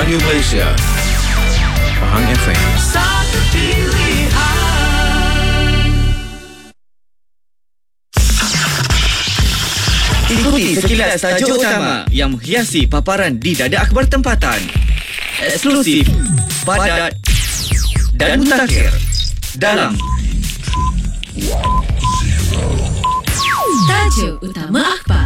Radio Malaysia, Pahang FM. Satu pilihan. Ikuti sekilas tajuk utama yang menghiasi paparan di Dada Akhbar Tempatan. Eksklusif, padat dan mutakhir dalam Tajuk Utama Akhbar.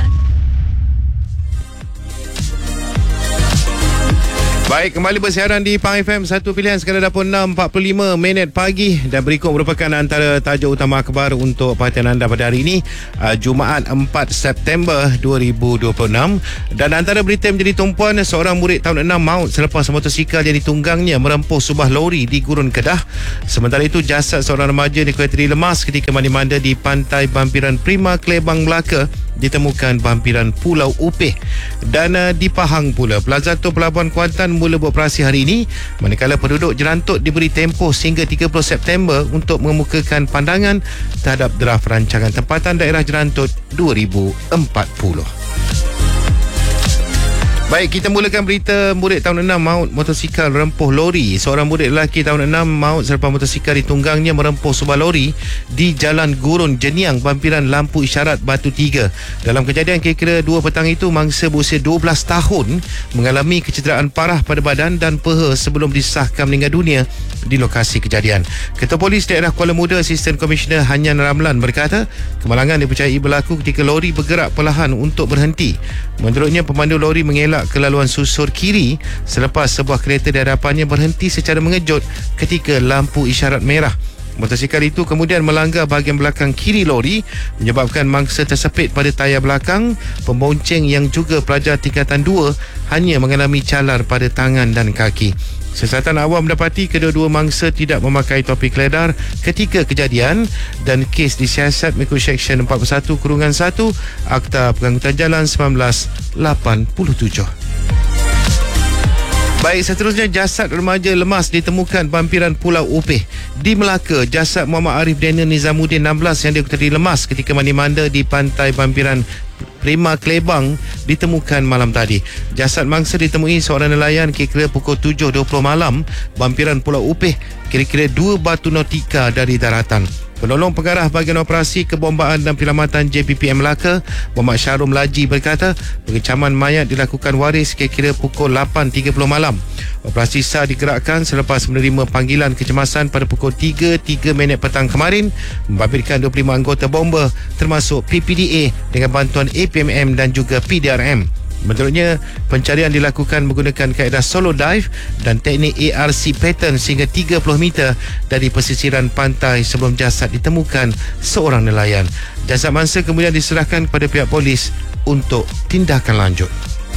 Baik, kembali bersiaran di Pahang FM, satu pilihan sekadar dapur 6.45 minit pagi. Dan berikut merupakan antara tajuk utama akhbar untuk perhatian anda pada hari ini, Jumaat 4 September 2026. Dan antara berita yang menjadi tumpuan, seorang murid tahun 6 maut selepas motosikal yang ditunggangnya merempuh sebuah lori di Gurun Kedah. Sementara itu, jasad seorang remaja dikuatiri lemas ketika mandi-manda di pantai Bampiran Prima, Klebang, Melaka ditemukan Bampiran Pulau Upih. Dan di Pahang pula, Plaza Tor Pelabuhan Kuantan mula beroperasi hari ini, manakala penduduk Jerantut diberi tempoh sehingga 30 September untuk mengemukakan pandangan terhadap draft rancangan tempatan daerah Jerantut 2040. Baik, kita mulakan berita murid tahun 6 maut motosikal rempuh lori. Seorang murid lelaki tahun 6 maut selepas motosikal ditunggangnya merempuh sebuah lori di Jalan Gurun Jeniang, Bampiran Lampu Isyarat Batu 3. Dalam kejadian kira-kira 2 petang itu, mangsa berusia 12 tahun mengalami kecederaan parah pada badan dan peha sebelum disahkan meninggal dunia di lokasi kejadian. Ketua Polis Daerah Kuala Muda, Asisten Komisioner Hanyan Ramlan berkata, kemalangan dipercayai berlaku ketika lori bergerak perlahan untuk berhenti. Menurutnya, pemandu lori mengelak kelaluan susur kiri selepas sebuah kereta di hadapannya berhenti secara mengejut ketika lampu isyarat merah. Motosikal itu kemudian melanggar bahagian belakang kiri lori, menyebabkan mangsa tersepit pada tayar belakang. Pembonceng yang juga pelajar tingkatan 2 hanya mengalami calar pada tangan dan kaki. Siasatan awam mendapati kedua-dua mangsa tidak memakai topi keledar ketika kejadian dan kes disiasat mengikut Seksyen 41-1 Akta Pengangkutan Jalan 1987. Baik, seterusnya, jasad remaja lemas ditemukan Bampiran Pulau Upih di Melaka. Jasad Muhammad Arif Daniel Nizamuddin 16 yang diketahui lemas ketika mandi-manda di pantai Bampiran Prima, Klebang ditemukan malam tadi. Jasad mangsa ditemui seorang nelayan kira-kira pukul 7.20 malam Bampiran Pulau Upih, kira-kira 2 batu nautika dari daratan. Penolong Pengarah Bahagian Operasi Kebombaan dan Penyelamatan JPPM Melaka, Muhammad Syarum Laji berkata, pengecaman mayat dilakukan waris kira-kira pukul 8.30 malam. Operasi SAR digerakkan selepas menerima panggilan kecemasan pada pukul 3.03 petang kemarin, membabitkan 25 anggota bomba termasuk PPDA dengan bantuan APMM dan juga PDRM. Menurutnya, pencarian dilakukan menggunakan kaedah solo dive dan teknik ARC pattern sehingga 30 meter dari pesisiran pantai sebelum jasad ditemukan seorang nelayan. Jasad mangsa kemudian diserahkan kepada pihak polis untuk tindakan lanjut.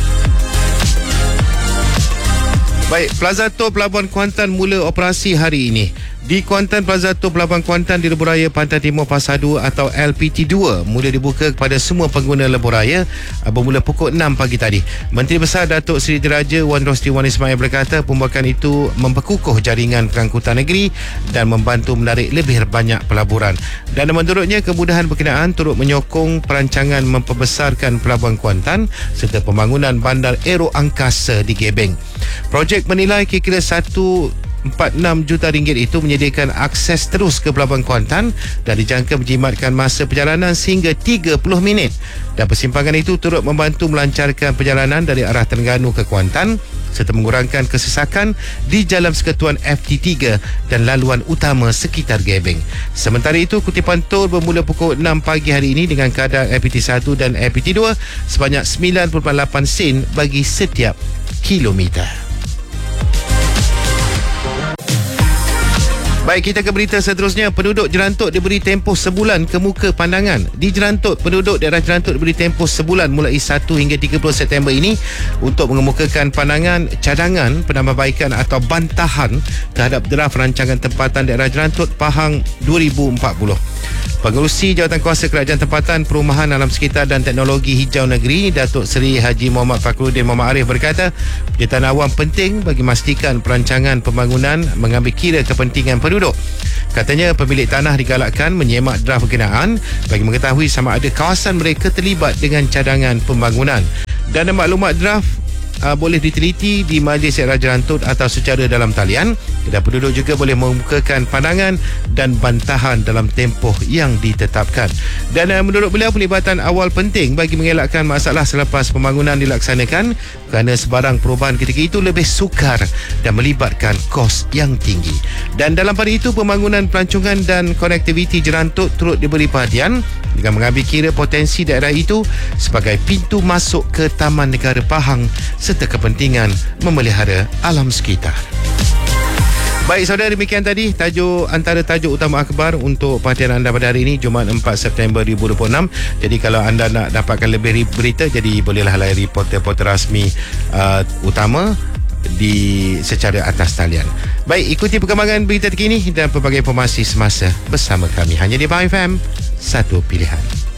Baik, Plaza Tor Pelabuhan Kuantan mula operasi hari ini. Di Kuantan, Plaza Tor Pelabuhan Kuantan di Lebuhraya Pantai Timur Pasar 2 atau LPT2 mula dibuka kepada semua pengguna Lebuhraya bermula pukul 6 pagi tadi. Menteri Besar Datuk Seri Diraja Wan Rosli Wan Ismail berkata, pembukaan itu memperkukuh jaringan pengangkutan negeri dan membantu menarik lebih banyak pelaburan. Dan menurutnya, kemudahan berkenaan turut menyokong perancangan memperbesarkan Pelabuhan Kuantan serta pembangunan bandar aero angkasa di Gebeng. Projek menilai kira-kira 146 juta ringgit itu menyediakan akses terus ke Pelabuhan Kuantan dan dijangka menjimatkan masa perjalanan sehingga 30 minit. Dan persimpangan itu turut membantu melancarkan perjalanan dari arah Terengganu ke Kuantan serta mengurangkan kesesakan di Jalan Persekutuan FT3 dan laluan utama sekitar Gebeng. Sementara itu, kutipan tol bermula pukul 6 pagi hari ini dengan kadar LPT1 dan LPT2 sebanyak 9.8 sen bagi setiap kilometer. Baik, kita ke berita seterusnya. Penduduk Jerantut diberi tempoh sebulan kemuka pandangan. Di Jerantut, penduduk daerah Jerantut diberi tempoh sebulan mulai 1 hingga 30 September ini untuk mengemukakan pandangan cadangan penambahbaikan atau bantahan terhadap draft rancangan tempatan daerah Jerantut Pahang 2040. Pengerusi Jawatankuasa Kerajaan Tempatan, Perumahan Alam Sekitar dan Teknologi Hijau Negeri, Datuk Seri Haji Muhammad Fakhruddin Muhammad Arif berkata, penyertaan awam penting bagi memastikan perancangan pembangunan mengambil kira kepentingan penduduk. Katanya, pemilik tanah digalakkan menyemak draft berkenaan bagi mengetahui sama ada kawasan mereka terlibat dengan cadangan pembangunan. Dan maklumat draft boleh diteliti di Majlis Raja Rantut atau secara dalam talian. Kedai penduduk juga boleh mengemukakan pandangan dan bantahan dalam tempoh yang ditetapkan. Dan menurut beliau, pelibatan awal penting bagi mengelakkan masalah selepas pembangunan dilaksanakan kerana sebarang perubahan ketika itu lebih sukar dan melibatkan kos yang tinggi. Dan dalam pada itu, pembangunan pelancongan dan konektiviti Jerantut turut diberi perhatian dengan mengambil kira potensi daerah itu sebagai pintu masuk ke Taman Negara Pahang serta kepentingan memelihara alam sekitar. Baik saudara, demikian tadi antara tajuk utama akhbar untuk perhatian anda pada hari ini, Jumaat 4 September 2026. Jadi kalau anda nak dapatkan lebih berita, jadi bolehlah layari portal-portal rasmi utama secara atas talian. Baik, ikuti perkembangan berita terkini dan pelbagai informasi semasa bersama kami hanya di Pahang FM, satu pilihan.